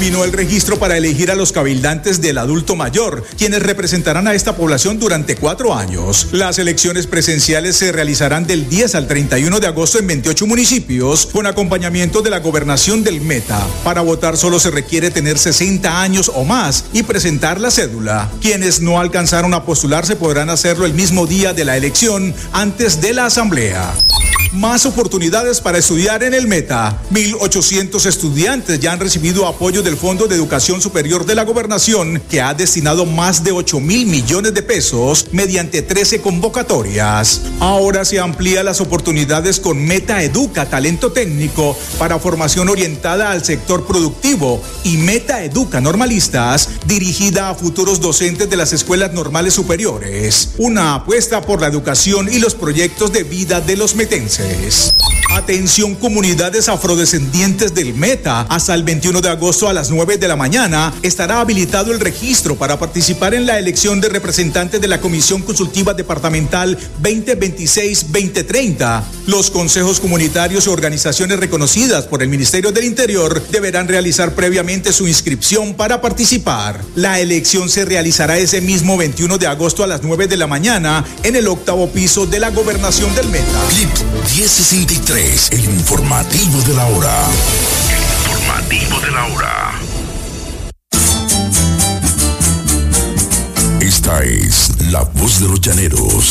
culminó el registro para elegir a los cabildantes del adulto mayor, quienes representarán a esta población durante 4 años. Las elecciones presenciales se realizarán del 10 al 31 de agosto en 28 municipios, con acompañamiento de la gobernación del Meta. Para votar solo se requiere tener 60 años o más y presentar la cédula. Quienes no alcanzaron a postularse podrán hacerlo el mismo día de la elección, antes de la asamblea. Más oportunidades para estudiar en el Meta. 1.800 estudiantes ya han recibido apoyo del Fondo de Educación Superior de la Gobernación, que ha destinado más de 8.000 millones de pesos mediante 13 convocatorias. Ahora se amplía las oportunidades con Meta Educa Talento Técnico para formación orientada al sector productivo y Meta Educa Normalistas, dirigida a futuros docentes de las escuelas normales superiores. Una apuesta por la educación y los proyectos de vida de los metenses. Atención, comunidades afrodescendientes del Meta. Hasta el 21 de agosto a las 9 de la mañana estará habilitado el registro para participar en la elección de representantes de la Comisión Consultiva Departamental 2026-2030. Los consejos comunitarios y organizaciones reconocidas por el Ministerio del Interior deberán realizar previamente su inscripción para participar. La elección se realizará ese mismo 21 de agosto a las 9 de la mañana en el 8º piso de la Gobernación del Meta. Clip 1063, el informativo de la hora. El informativo de la hora. Esta es la voz de los llaneros.